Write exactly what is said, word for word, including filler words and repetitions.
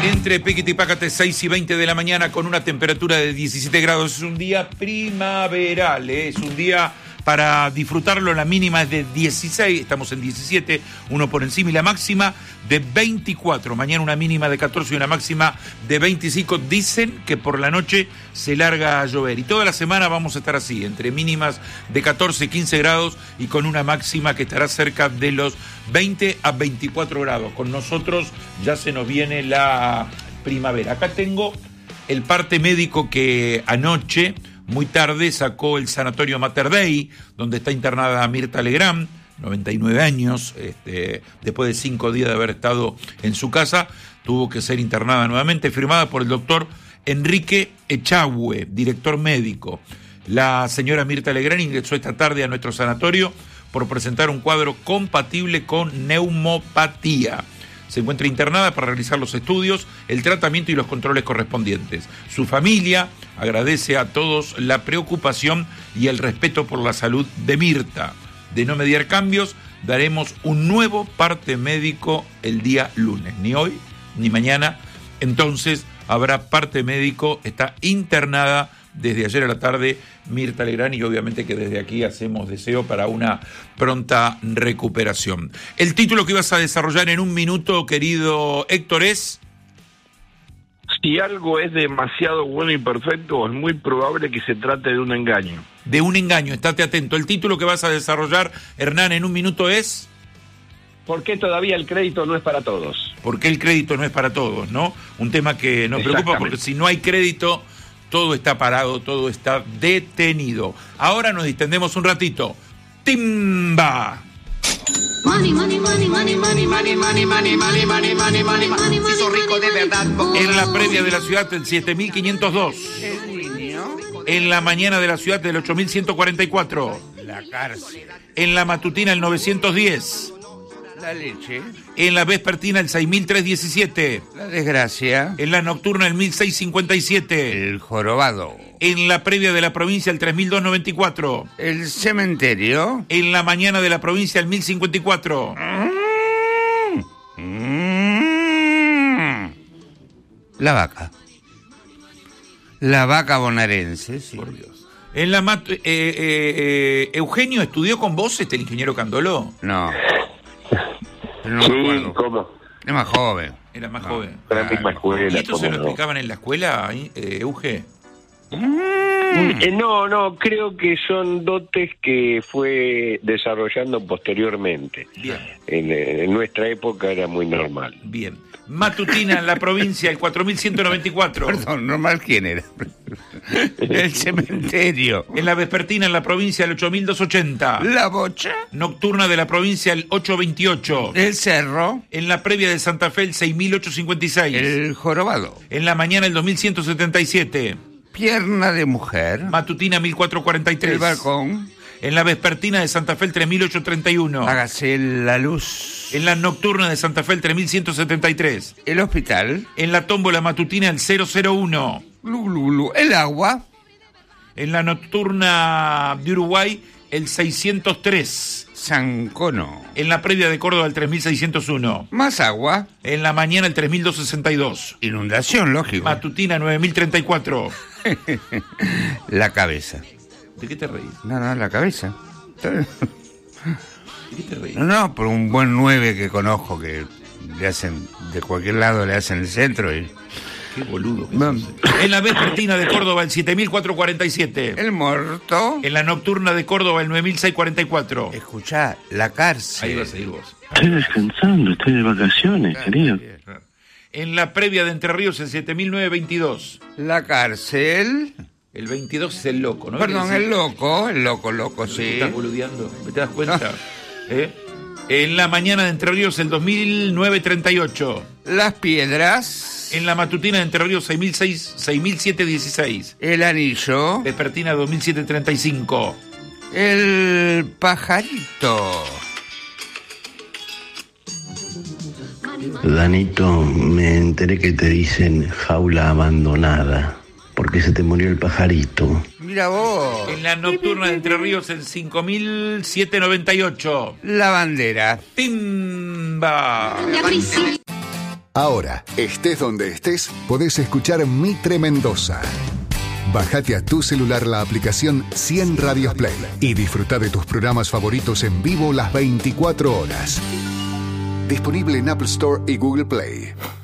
Entre Piquete y Pácate, seis y veinte de la mañana con una temperatura de diecisiete grados. Es un día primaveral, ¿eh? Es un día para disfrutarlo. La mínima es de dieciséis, estamos en diecisiete, uno por encima, y la máxima de veinticuatro. Mañana una mínima de catorce y una máxima de veinticinco. Dicen que por la noche se larga a llover y toda la semana vamos a estar así, entre mínimas de catorce, quince grados y con una máxima que estará cerca de los veinte a veinticuatro grados. Con nosotros ya se nos viene la primavera. Acá tengo el parte médico que anoche, muy tarde, sacó el sanatorio Mater Dei, donde está internada Mirta Legrand, noventa y nueve años, este, después de cinco días de haber estado en su casa, tuvo que ser internada nuevamente, firmada por el doctor Enrique Echagüe, director médico. La señora Mirta Legrand ingresó esta tarde a nuestro sanatorio por presentar un cuadro compatible con neumopatía. Se encuentra internada para realizar los estudios, el tratamiento y los controles correspondientes. Su familia agradece a todos la preocupación y el respeto por la salud de Mirta. De no mediar cambios, daremos un nuevo parte médico el día lunes. Ni hoy, ni mañana. Entonces, habrá parte médico. Está internada desde ayer a la tarde Mirta Legrand, y obviamente que desde aquí hacemos deseo para una pronta recuperación. El título que ibas a desarrollar en un minuto, querido Héctor, es... Si algo es demasiado bueno y perfecto, es muy probable que se trate de un engaño. De un engaño, estate atento. El título que vas a desarrollar, Hernán, en un minuto es... ¿Por qué todavía el crédito no es para todos? ¿Por qué el crédito no es para todos, no? Un tema que nos preocupa porque si no hay crédito, todo está parado, todo está detenido. Ahora nos distendemos un ratito. ¡Timba! Money, money, money, money, money, money, money, money, money, money, money, money, money. Si sos rico de verdad. En la previa de la ciudad del siete mil quinientos dos. El niño. En la mañana de la ciudad del ocho mil ciento cuarenta y cuatro. La cárcel. En la matutina el novecientos diez. La leche. En la vespertina el seis mil trescientos diecisiete. La desgracia. En la nocturna el mil seiscientos cincuenta y siete. El jorobado. En la previa de la provincia el tres mil doscientos noventa y cuatro. El cementerio. En la mañana de la provincia el mil cincuenta y cuatro. Mm. Mm. La vaca. La vaca bonaerense, sí. Por Dios. En la mat- eh, eh, eh, Eugenio estudió con vos, este el ingeniero Candoló. No. Pero no me Sí, acuerdo. ¿cómo? Es más joven. Era más No. joven. Para la misma escuela. ¿Y esto se ¿cómo lo no? explicaban en la escuela, eh, Euge? Eh, no, no, creo que son dotes que fue desarrollando posteriormente. Bien, En, en nuestra época era muy normal. bien. Matutina en la provincia el cuatro mil ciento noventa y cuatro. Perdón, normal, ¿quién era? El cementerio. En la vespertina en la provincia el ocho mil doscientos ochenta. La bocha. Nocturna de la provincia el ochocientos veintiocho. El cerro. En la previa de Santa Fe el seis mil ochocientos cincuenta y seis. El jorobado. En la mañana el dos mil ciento setenta y siete. Pierna de mujer. Matutina mil cuatrocientos cuarenta y tres. El balcón. En la vespertina de Santa Fe el tres mil ochocientos treinta y uno. Hágase la luz. En la nocturna de Santa Fe el tres mil ciento setenta y tres. El hospital. En la tómbola matutina el cero cero uno. Lu, lu, lu. El agua. En la nocturna de Uruguay el seiscientos tres. Sancono. En la previa de Córdoba el tres mil seiscientos uno. Más agua. En la mañana el tres mil doscientos sesenta y dos. Inundación, lógico. Matutina nueve mil treinta y cuatro. La cabeza. ¿De qué te reís? No, no, la cabeza. ¿De qué te reís? No, no, por un buen nueve que conozco que le hacen, de cualquier lado le hacen el centro y... Qué boludo. que Vamos. sos. En la vespertina de Córdoba el siete mil cuatrocientos cuarenta y siete. El muerto. En la nocturna de Córdoba el nueve mil seiscientos cuarenta y cuatro. Escuchá, la cárcel. Ahí vas a ir vos. Estoy descansando, estoy de vacaciones, querido. En la previa de Entre Ríos el siete mil novecientos veintidós. La cárcel. El veintidós es el loco, ¿no? Perdón, ¿Qué el decís? loco, el loco, loco, ¿Te sí. estás boludeando? ¿Me te das cuenta? ¿Eh? En la mañana de Entre Ríos el dos mil novecientos treinta y ocho. Las piedras. En la matutina de Entre Ríos seis mil setecientos dieciséis. El anillo. Vespertina dos mil setecientos treinta y cinco. El pajarito. Danito, me enteré que te dicen jaula abandonada, porque se te murió el pajarito. Mira vos. En la nocturna de Entre Ríos el cinco mil setecientos noventa y ocho. La bandera. ¡Timba! Ahora, estés donde estés, podés escuchar Mitre Mendoza. Bájate a tu celular la aplicación cien Radios Play y disfruta de tus programas favoritos en vivo las veinticuatro horas. Disponible en Apple Store y Google Play.